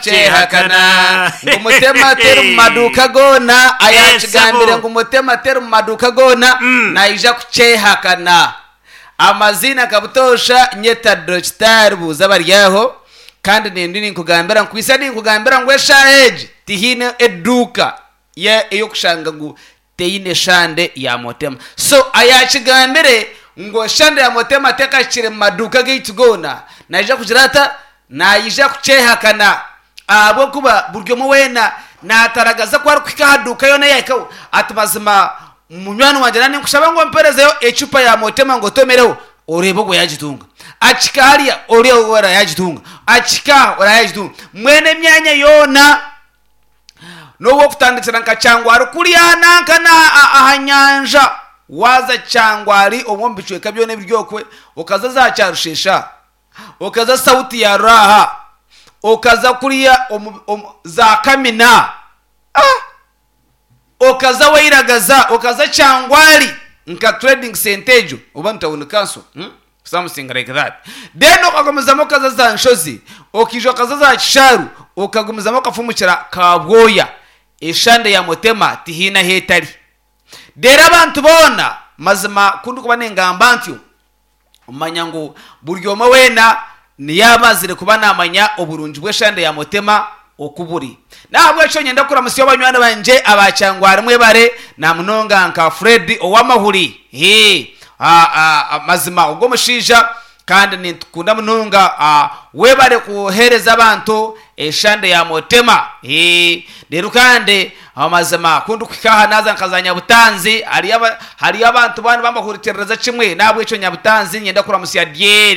kuchehakana ngumutema teru maduka gona ayachigambire ngumutema teru maduka gona naija kuchehakana amazina kabutosha nyeta dochtar buza baryaho kandi nindi nkugambira nkwisa nkugambira ngwesha age tihine eduka ye iyo kushanga ngu teine shande ya motema so ayachigambire ngo shande ya motema tekachire maduka gitugona naija kujirata naija kuchehakana abo kuba buryo mu wena nataragaza ko arukika haduka yone yeka atubazima munywani wanje nani kushaba ngo mperezeyo echupa ya motema ngo tomereho orebo go yajitunga achikaria oreo ora yajitunga achika ora yajitunga mwene myanya yona nowo kutandikira nkachangwa kuriana kana ahanyanja waza changwari omwombichwe kabyone biryokwe okaza za charushesha okaza sauti ya raha okaza kuriya za kamina okaza wairagaza okaza changwari nka trading centejo ubanta unikanso something like that then okagumiza mokaza za nshozi okijwa kaza za kisharu okagumiza mokafumukira kabwoya eshande ya motema tihina hetari dera abantu bona mazima kundu kubanenga ambantyo umanyango buryo mawena niyamazire kubana amanya oburunji bweshande ya motema okuburi nabwo echo nyenda kura musiyo banywana banje abachangwara mwebare na munonga nka Fred owamahuri mazima ubwo mushija kandi nitukunda munonga webare kuhereza abantu eshande ya motema rero kandi amazima kundu kwikaha naza nkazanya butanzi hari abantu bana bamahuritereza kimwe nabwo echo nyabutanzi nyenda kura musiya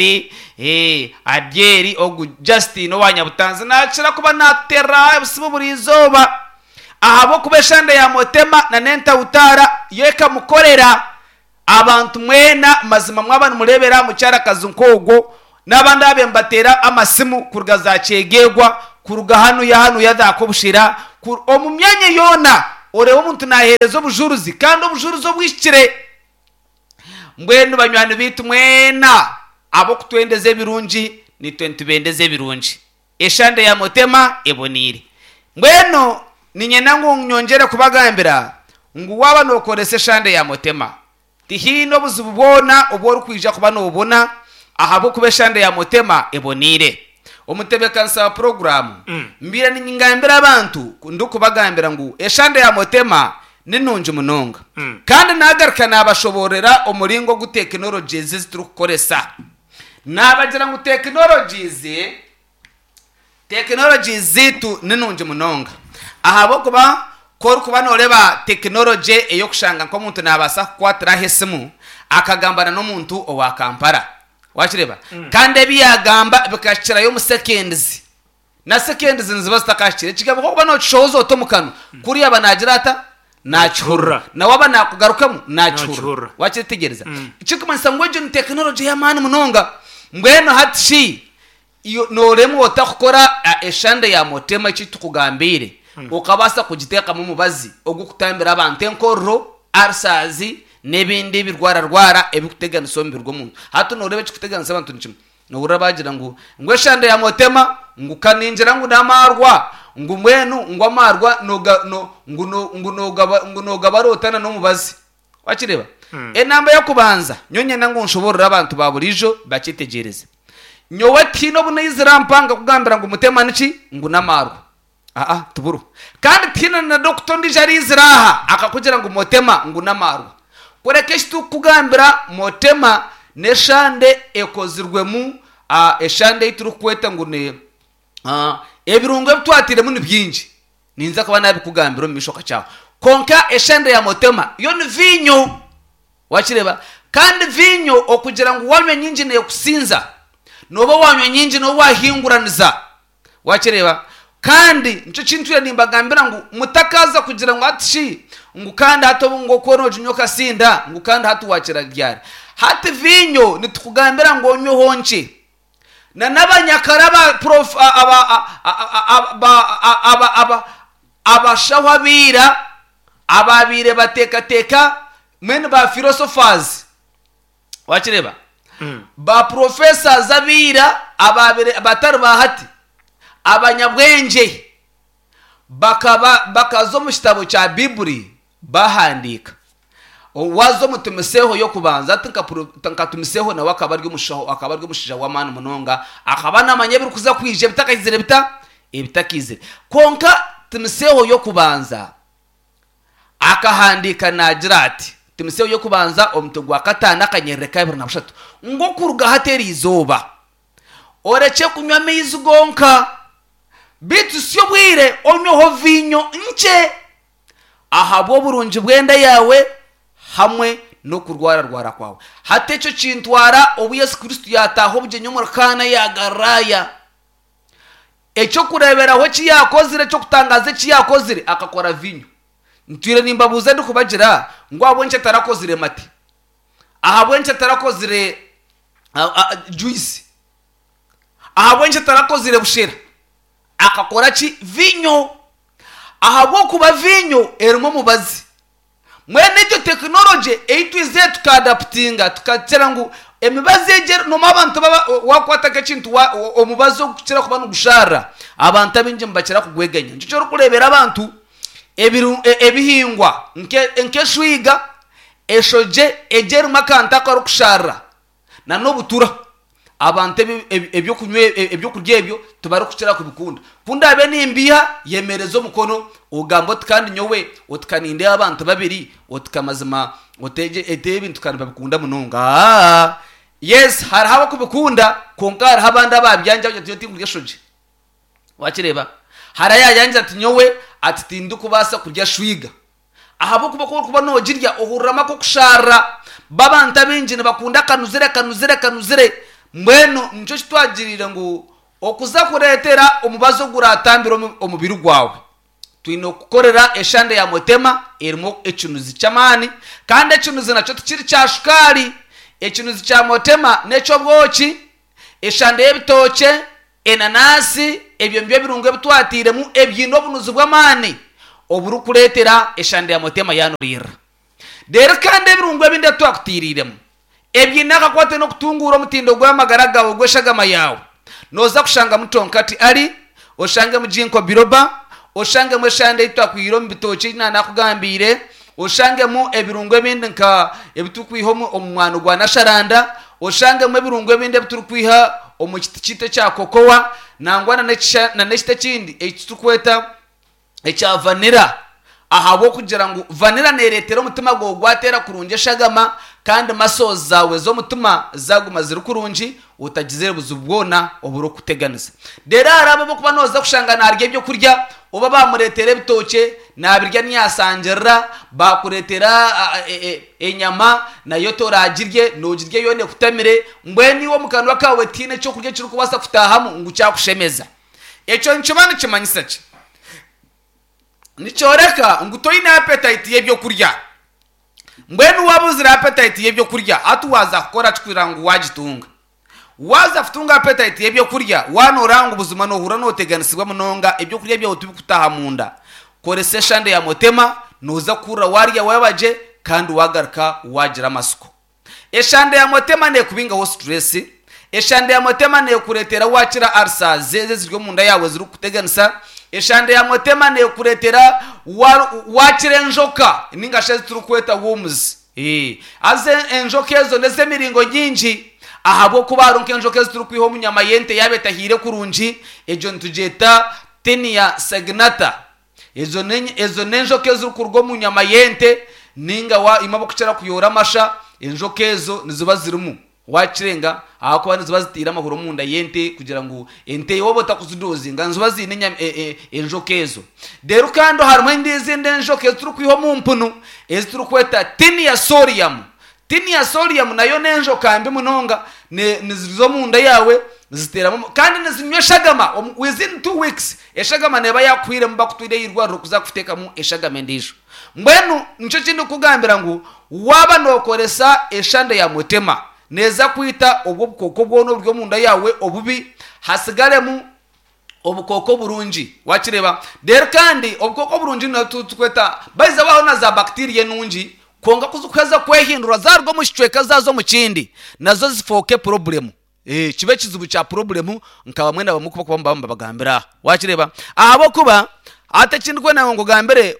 adieri ogu Justin owanya butanzi nakira kuba natera busibu burizoba ahabo kubeshande ya motema na nenta utara yeka mukorera abantu mwena mazima mwabana murebera mu cyara kazunkogo nabandi abembatera amasimu kuruga za cegegwa kuruga hanu yadakobushira omumyanya yona oreho umuntu naherezo bujuruzi kandi obujuruzo bwishikire mbwenu banywani bitu mwena abo kutwendeze birunji ni 20 bendeze birunji eshande ya motema ebonire mbwenu ninyena ngo nyongere kubagambira ngo waba nokorese shande ya motema tihino buzubona obwo kwija kuba nobona ahabo kubeshande ya motema ebonire omutebekansa program mbira ninyingambira abantu ndukubagambira ngo eshande ya motema ninunje munonga kandi nagarukana abashoborera umuringo gu technologies ziturukoresa nabagira ngo technologies zitu ninunje munonga ahabo kuba kuba noreba technology eyo kushanga ko muntu nabasa kwatira hesimu akagambana no muntu owa Kampala wachireba kandi biyagamba bikashira yo mu seconds na seconds nziba zitakashire kigabo ko bano cyozo otomukano kuri abanagirata nachura na waba nakugarukamo nachura wachitegereza ikikumanisa ngweje ni technology ya mani munonga mbweno hatishi iyo noremo otakukora eshande ya motema kitukugambire ukabasa kugiteka mu mubazi ogukutambira abantu enkorro arsazi nebindi birwara ebikutegana sombirwa muntu hato norebe kikutegana abantu ncimo nobura bagira ngo ngweshande ya motema ngukaninjira ngo namarwa ngumwenu ngwamarwa ngunoga barotana no mubazi wakireba enamba yo kubanza nyonye nango nshoborera abantu baburijo bakitegereze nyowe tino bunayizira mpanga kugambira ngo mutema niki ngo namarwa tuburu kandi tina na Dr. Ndijariziraha akakugira ngo motema ngo namarwa korekeshtu kugambira motema neshande ekozirwemu eshande iturukweta ngo ne ebirungo bitwatire mu byinji ninza kuba nabi kugambira mishoka cyaho konka eshande ya motema yo ni vinyo wakireba kandi vinyo okugira ngo wanywe nyinji ne kusinza nobo wanywe nyinji no wahinguraniza wakireba kandi nco kintu ya nimbagambira ngo mutakaza kugira ngo atishi ngo kandi hato ngo koroje nyoka sinda ngo kandi hatu wakira gyari hati vinyo nitukugambira ngo nyo honche na nabanyakaraba prof abashawabira ababire bateka men ba philosophers wakireba ba professors abira ababire batari bahati abanyabwenge bakazo mu kitabo cya Bibuli bahandika wazo mutumiseho yo kubanza tunkatumiseho nawe akaba ari umushaho wa mani munonga akaba namanye biri kuza kwije bitakizire ibitakizire konka tumiseho yo kubanza akahandika nagira ati tumiseho yo kubanza omutwe gwa katana akanyereka 23 ngo kuruga hateri izuba orece kunywa mizi gonka bitu syo bwire onyoho vinyo nche ahabwo burunji bwenda yawe hamwe no kurwara kwawe hatecho chintwara obu Yesu Kristo yataho byenyo murkana yagaraya echo kureberaho kiyakozire cyo kutangaza kiyakozire akakora vinyo ntwire nimbabuza ndikubagira ngo abonce tarakozire mati ahabonce tarakozire juice ahabonce tarakozire bushera akakora ki vinyo ahabo kuba vinyo erimo mubazi mwene cyo technology eitwize tukadaptinga tukatera ngo emibazi egera no mabantu baba wakwataka kintu omubazo kukira kuba nugushara abantu abinje mbakira kugweganya cyo kurebera abantu ebihingwa nke shwiga eshoje egera makanta ko rukushara na no butura abantu ebyo kunywe ebyo kurya ebyo tubari kukira kubikunda kunda abe nimbiha yemerezo mukono ugambo tukandi nyowe otukaninde abantu babiri otukamazima oteje ebintu kandi babikunda munonga yes hari haba kubikunda konkara habanda babyanja cyo tingurya shoje wakireba haraya yanje ati nyowe ati tindu kubasa kurya shwiga ahabo kuba no girya ohurama ko kushara babanta binjine bakunda kanuzire mbwenu nico kitwagirira ngo okuza kuretera omubazo guratambira omubiri gwawe twino kukorera eshande ya motema erimo ekinuzi cyamani kandi ekinuzi naco tukiri cya shukari ekinuzi cya motema neco bwoki eshande y'ebitoke enanasi ebyo mbye birungo bitwatiremu ebyino bunuzi bw'amani oburu kuretera eshande ya motema yanurira dere kandi birungo ebinde twakutiriremu ebyinaka kwate no kutungura mutindo gw'amagaraga ogweshagama yawe noza kushanga mutonkati ali oshange mujinko biroba oshange mweshande itwakwiro mbitoki nana kugambire oshange mu ebirungo ebindi nka ebitukwiho omwana gwa nasharanda oshange mu ebirungo ebindi biturukwiha omukitite cya kokowa nangwana na nechite kindi ekitukweta echa vanilla ahabo kugira ngo vanilla neretero mutima go gwatera kurunje shagama kandi masoza zawe zo mutuma zaguma ziri kurunji utagizere buzubwona oburo kuteganiza dera arabo bo kuba noza kushanga narye byo kurya oba bamuretere bitoke nabirya nyasangerera bakuretera enyama nayo toragirye nogirye yone kutamire mbweni wo mukanwa kawe tine cyo kurya kiri kubasa kutahamu ngo cyakushemeza eco ncumana kimanyisa ki nicoreka ngutoyina appetite yebyo kurya mbwenu wabuzira appetite yebyo kurya atuwaza kukora tukwira ngo wagitunga waza futunga appetite yebyo kurya wanoranga ubuzima no hura no teganisibwa munonga ebyo kurya byo tubikutaha munda kore seshande ya motema noza kura warya wabaje kandi wagaruka wagira masuko eshande ya motema ne kubinga ho stress eshande ya motema ne kuretera wakira arsa zeze ziryo munda yawe ziri kuteganisa eshande ya motema ne kuretera wakire enjoka ningashe turukweta worms aze enjoka ezo neze miringo nyinji ahabo kubaronke enjoka ezo turukwiho munyama yente yabetahire kurunji ejo ntujeta tenia sagnata ezo nenjoka ezo kurgo munyama yente ninga wa imabo kucara kuyora masha enjoka ezo nizuba zirimu wakirenga ahakuba nizuba zitira amahoro munda yente kugira ngo ente wobo takuzidozi nganzuba zinenya enjoka ezo dero kando harimo indizinde enjoka ezo turukwiho mu mpunu ezo turukweta tenia sodium nayo nenjoka mbi munonga nizizo munda yawe ziteramo kandi nizinywe shagama within 2 weeks eshagama neba yakwire mbakutwire yirwaro kuza kufiteka mu eshagama ndisho mbwenu nico kindi kugambira ngo waba nokoresa eshande ya motema neza kwita obukoko bwono bwo munda yawe obubi hasigare mu obukoko burunji wakireba der kandi obukoko burunji no tukweta baiza baho na za bacteria nunji konga kuzukweza kwehindura zarwo mushicweka zazo mu kindi nazo zifoke problem kibe kizibu cha problemu nkaba mwena bamukuba kuba bagambira wakireba ahabo kuba atakindi kwena ngo gambere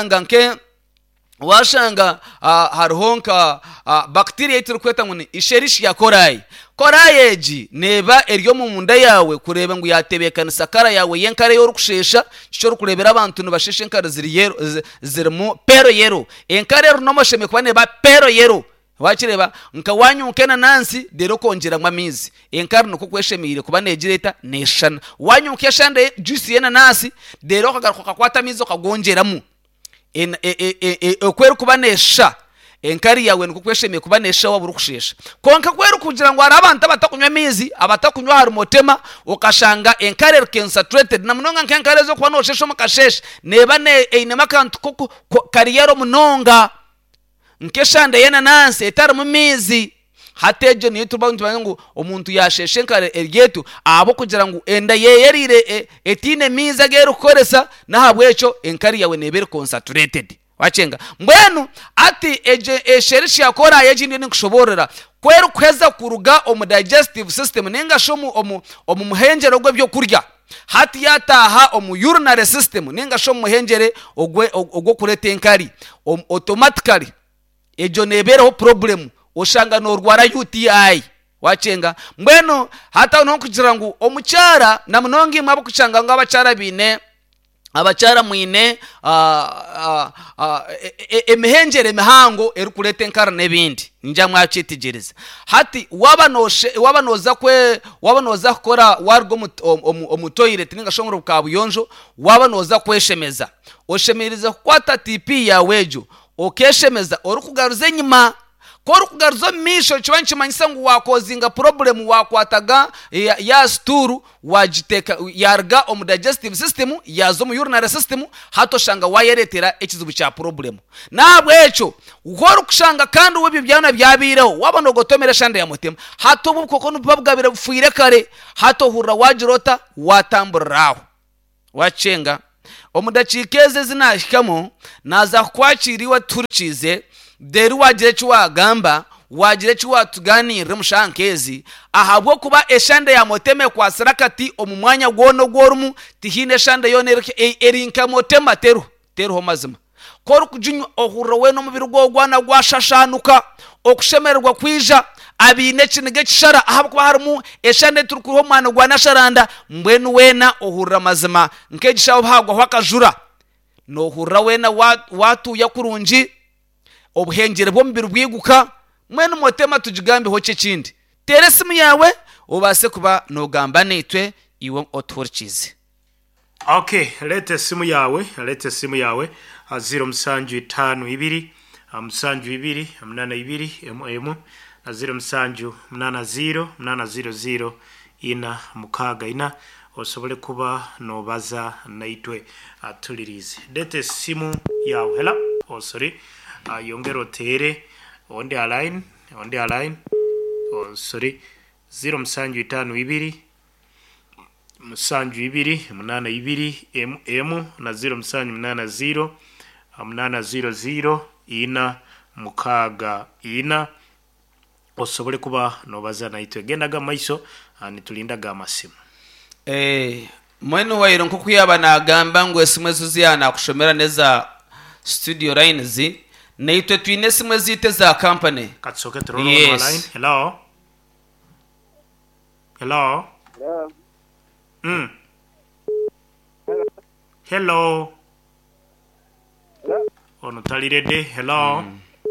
washanga harhonka bacteria ituru kweta nguni isherishi ya korayeji neba eryo mu munda yawe kureba ngo yatebekana sakara yawe yenkare yo rukushesha cyo rukurebera abantu nubasheshe nkara zirimo pero yero enkare runomosheme kuba neba pero yero wakireba nka wanyukena nansi dero kongera mwamizi enkare nuko kweshemire kuba negireta neshana wanyukeshande juice yena nasi dero kagaruka kwata mizo kagongeramo okweru kubanesha enkari yawe nuko kweshemeye kubanesha waburu kushesha konka kweru kugira ngo arabantu abatakunywa mizi abatakunywa harumotema ukashanga enkari concentrated na munonga nkenkari zo kuba noshesha mukashesha neba ne inema kantu kariyero munonga nkeshande yena nanse etara mu mizi hatejo niyo tubantu ngo umuntu yasheshe nkare eryetu abo kugira ngo enda yeyerire etine miza gero koresa nahabwecho enkari yawe nebere concentrated wachenga mbwenu ati esherishi yakora yejindi nikushoborera kweru kweza kuruga digestive system nenga shomu muhenjere gwe byo kurya hati yataha urinary system nenga shomu muhenjere ogwo kureta enkari automatically ejo nebereho problem oshanga no rwara UTI wachenga mbwenu hata no kugira ngo omucyara na munongi mwabo kucanga ngo abacyara bine abacyara mwine emihenjere mihango erukurete nkara nebindi njya mwacitegereza hati wabanoza kora wargo omutoilet ninga shongoro kabuyonjo wabanoza kweshemeza oshemereza kwata TP ya wejo okeshemeza orukugaruze nyuma koro kugaruzo misho chibanchi manyisa ngo wakozinga problem wakwataga ya sturu wajiteka yarga digestive system yazo mu urinary system hato shanga wayeretera ekizubu cha problem nabwecho ukoro kushanga kandi webi byana byabireho wabano gotomera shanda ya mutema hato bukoko nubabwabira bufuire kare hato hura wajirota watamburaho wachenga omudachikeze zinashikamo naza kwakiriwa turikize deru wagire chwa gamba wagire chwa tuganire mushankezi ahabwo kuba eshande ya moteme kwa sarakati omumwanya gwono gworumu tihine shande yonereke erinka motema teru ho mazima koru kujinywa ohuro weno mubiri gogwana gwashashanuka okushemererwa kwija abine kinige kishara ahabwo kuba harimu eshande turukuriho mwana gwana sharanda mbwenu wena ohurra mazima nkegishaho hagwa hwakajura no hurra wena watu yakurunji obuhengere bwo mbiri bwiguka mwene motema tujigambe hoce kindi tere simu yawe ubase kuba no gamba nitwe iwo otorchize. Okay, lete simu yawe 052 52 82 na 0 ina mukaga ina osobole kuba no baza naitwe atulirize. Lete simu yawe hela sorry yongero tere on the line sorry 052 8 m na 0 800 ina mukaga ina osobole kuba no baza naitwe gendaga maiso nitulindaga amasimu mwenu wairo nko kuyaba nagamba ngo esimwe zuziyana kushomera neza studio lines naitwe twine simwe zite za company katsoke tro line. Hello. Hello. Ono talirede. Hello.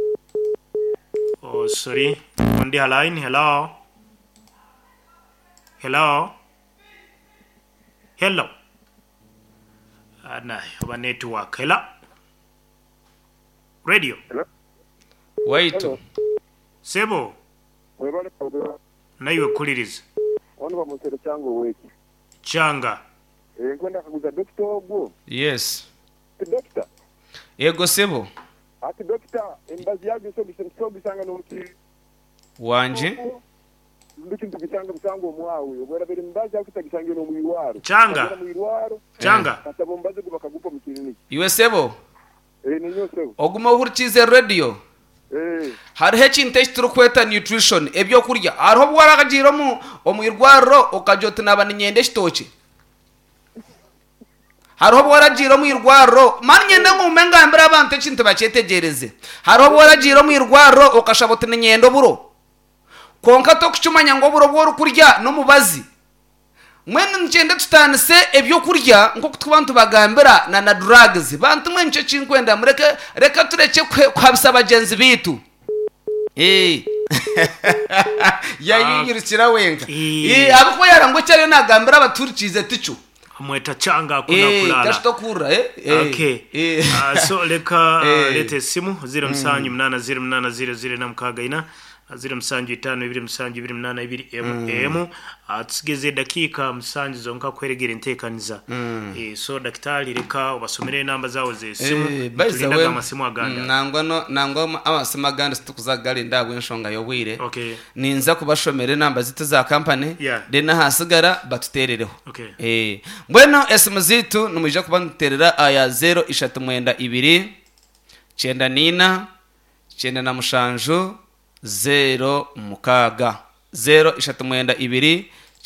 Oh sorry, on the line. Hello. Ana oba network. Hello. Radio. Hello. Wait. Hello. Sebo. Webale paudo. Na iwe kuliriza. Ono bamusere chango weki. Changa. Kwenda kaguza doctor ogwo. Yes. Doctor. Yego Sebo. Ati doctor embazi yage so bisanga no muti. Wanje. Ndikintu bitanga bisango mwawe. Obwera bere mbazi akutagisange no muyiwaro. Changa. Katabombaze kubakagupa mu kiriniki. Iwe Sebo. Ninyo Sebo. Oguma uhurikize radio. hariho ekintu ekiturukweta nutrition ebyo kurya hariho bwaragajira omu irwariro okajota nabana nyende ekitoki hariho bwaragiro mu irwariro manyende ngumenga mbere abantu ekintu bakyetegereze hariho bwaragiro mu irwariro okashabota nyendo buro konka to kucumanya ngo buro bwo kurya no mubazi mwene ngende tutanise ebyo kurya nko kutubantu bagambira na drugs bantu mwenche chinkwenda mureke reka tureke kwabisa bagenzi bitu yayinyirikira wenga abako yarango cyari nagambira abaturikize ticu mweta changa kuna kulala kashitokura okay so leka lete simu 0 namukagaina 0 atsigeze dakika musanji zonka kweregera intekaniza so daktari reka ubasomere namba zawo ze simu tulindaga amasimu aganda nangwa amasimu aganda situkuzagale ndabwe nshonga yobwire okay ninza kubashomere namba zitu za company dena hasigara batuterereho okay mbweno esimu zitu numuje kubanterera aya 0 92 94 0 mukaga 0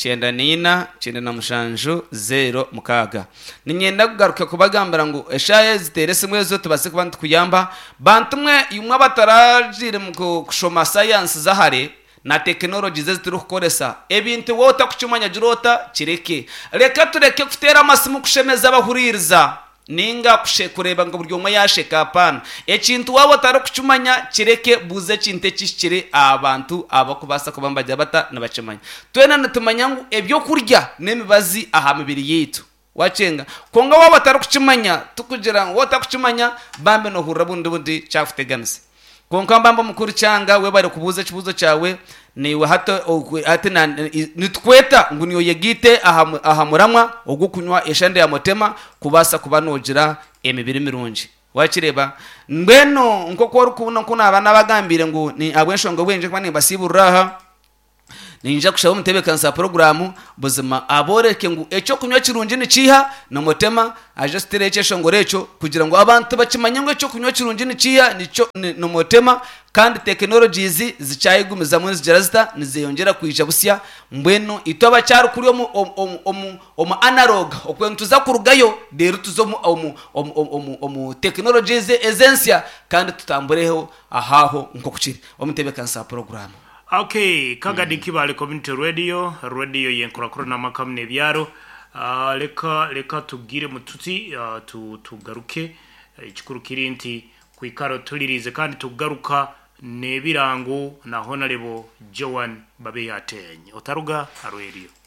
0 mukaga ninyenda kugaruka kubagambira ngo eshaye zitere simwe zo tubase kubantu kuyamba bantumwe yumwe batarajire mu kushoma science zahare na technology zezituru kukoresa ebintu wota kucumanya jirota kireke reka tureke kutera amasimu kushemeza abahuririza ninga kureba ngo buryo umwe yasheka apana ekintu wabo taro kucumanya kireke buze kinte kishikire abantu abakubasa kubambajya bata nabacumanya twena natumanya ngo ebyo kurya nemibazi aha mibiri yitu wacenga konga wabo taro kucumanya tukugira ngo wota kucumanya bambe no hurra bundi cyafuteganise konka mbamba mukuru cyanga we bari kubuza kibuzo cyawe niwe hato atina nitkweta ngo niyo yegite aha muramwa ogukunywa eshande ya motema kubasa kubanogira emibiri mirungi wakireba mbeno nko ko kubona ko nabana bagambire ngo ni abwenshongo bwenje kwani basiburaha ninja kushaba mutebe kansa programu buzima aboreke ngo echo kunywa kirungi ni ciha no motema ajustere ecyo ngorecho kugira ngo abantu bakimanya ngo echo kunywa kirungi ni ciha nico no motema kandi technologies zicyayigumiza mu zigerazita nizeyongera kwica busya mbweno itoba cyari kuri omu analog okwentuza kurugayo dero tuzo mu technologies essential kandi tutambureho ahaho nko kuciri omutebe kansa programu. Okay, kagadi kibale community radio yenkora na makamne byaro leka tugire mututi tugaruke ikikuru kirinti kwikaro tulirize kandi tugaruka nebirango na honorable Joan Babe yatenye otaruga radio